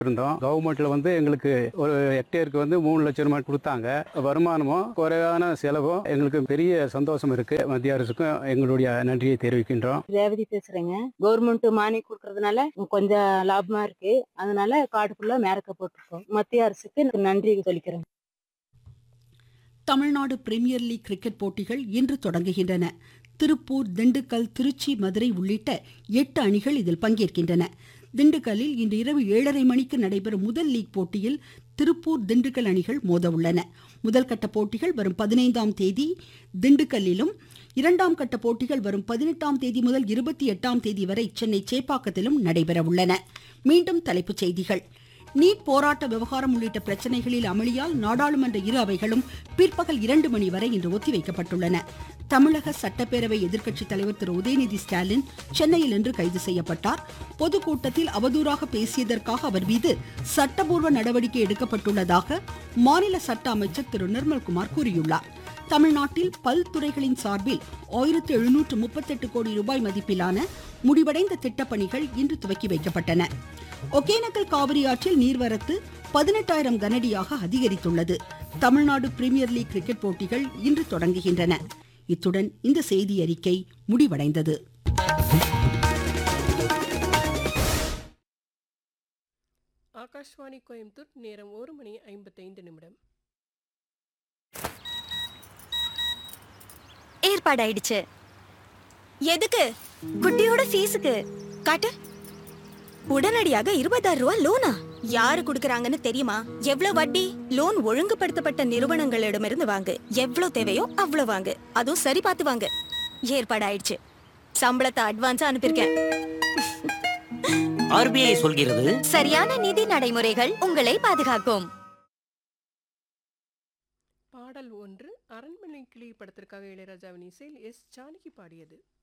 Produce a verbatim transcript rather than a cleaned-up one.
இருந்தோம். கவர்மெண்ட்ல வந்து எங்களுக்கு ஒரு ஹெக்டேருக்கு வந்து மூணு லட்சம் ரூபாய் கொடுத்தாங்க. வருமானமும் குறைவான செலவும் எங்களுக்கு பெரிய சந்தோஷம் இருக்கு. மத்திய அரசுக்கும் எங்களுடைய நன்றியை தெரிவிக்கின்றோம். ரேவதி பேசுறேங்க. கவர்மெண்ட் மானியம் கொடுக்கறதுனால கொஞ்சம் லாபமா இருக்கு. அதனால காடு ஃபுல்லா மேரக்க போட்டிருக்கோம். மத்திய அரசுக்கு எனக்கு நன்றி சொல்லிக்கிறேன். தமிழ்நாடு பிரீமியர் லீக் கிரிக்கெட் போட்டிகள் இன்று தொடங்குகின்றன. திருப்பூர், திண்டுக்கல், திருச்சி, மதுரை உள்ளிட்ட எட்டு அணிகள் இதில் பங்கேற்கின்றன. திண்டுக்கல்லில் இன்று இரவு ஏழரை மணிக்கு நடைபெறும் முதல் லீக் போட்டியில் திருப்பூர், திண்டுக்கல் அணிகள் மோத உள்ளன. முதல் கட்ட போட்டிகள் வரும் பதினைந்தாம் தேதி திண்டுக்கல்லிலும், இரண்டாம் கட்ட போட்டிகள் வரும் பதினெட்டாம் தேதி முதல் இருபத்தி எட்டாம் தேதி வரை சென்னை சேப்பாக்கத்திலும் நடைபெற உள்ளன. மீண்டும் தலைப்புச் செய்திகள். நீட் போராட்ட விவகாரம் உள்ளிட்ட பிரச்சனைகளில் அமளியால் நாடாளுமன்ற இரு அவைகளும் பிற்பகல் இரண்டு மணி வரை இன்று ஒத்திவைக்கப்பட்டுள்ளன. தமிழக சட்டப்பேரவை எதிர்க்கட்சித் தலைவர் திரு உதயநிதி ஸ்டாலின் சென்னையில் இன்று கைது செய்யப்பட்டார். பொதுக்கூட்டத்தில் அவதூறாக பேசியதற்காக அவர் மீது சட்டபூர்வ நடவடிக்கை எடுக்கப்பட்டுள்ளதாக மாநில சட்ட அமைச்சர் திரு நிர்மல்குமார் கூறியுள்ளார். தமிழ்நாட்டில் பல்துறைகளின் சார்பில் ஆயிரத்து எழுநூற்று முப்பத்தெட்டு கோடி ரூபாய் மதிப்பிலான முடிவடைந்த திட்டப்பணிகள் இன்று துவக்கி வைக்கப்பட்டன. ஒகேனக்கல் காவிரி ஆற்றில் நீர்வரத்து பதினெட்டாயிரம் கனஅடியாக அதிகரித்துள்ளது. தமிழ்நாடு பிரீமியர் லீக் கிரிக்கெட் போட்டிகள் இன்று தொடங்குகின்றன. இத்துடன் இந்த செய்தி அறிக்கை முடிவடைந்தது. ஆகாஷ்வாணி கோயம்புத்தூர். நேரம் ஒரு மணி ஐம்பத்தைந்து நிமிடம். ஏற்பாடாயிடுச்சு. எதுக்கு? குட்டியோட ஃபீஸுக்கு. காட்டு. உடனடியாக இருபதாயிரம் ரூபாய் லோனா? யாரு குடுக்கறாங்கன்னு தெரியுமா? எவ்வளவு வட்டி? லோன் ஒழுங்குபடுத்தப்பட்ட நிறுவனங்களிடமிருந்து வாங்கு. எவ்வளவு தேவையோ அவ்வளவு வாங்கு. அதுவும் சரி பார்த்து வாங்கு. ஏற்பாடாயிடுச்சு. சம்பளத்தை அட்வான்ஸா அனுப்பியிருக்கேன். ஆர்பிஐ சொல்கிறது, சரியான நிதி நடைமுறைகள் உங்களை பாதுகாக்கும். பாடல் ஒன்று அரண்மனை கிளி படத்திற்காக இளையராஜாவின் இசையில் எஸ் ஜானகி பாடியது.